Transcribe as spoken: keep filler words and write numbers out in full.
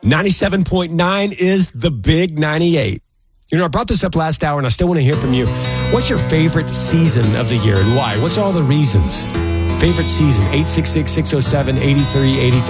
ninety-seven point nine is the big ninety-eight. You know, I brought this up last hour, and I still want to hear from you. What's your favorite season of the year, and why? What's all the reasons? Favorite season, eight six six, six oh seven, eight three eight three.